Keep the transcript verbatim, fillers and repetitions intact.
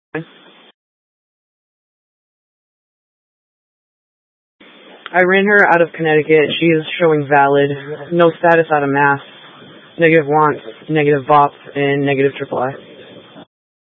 I ran her out of Connecticut. She is showing valid. No status out of Mass. Negative wants, negative V O P, and negative triple I.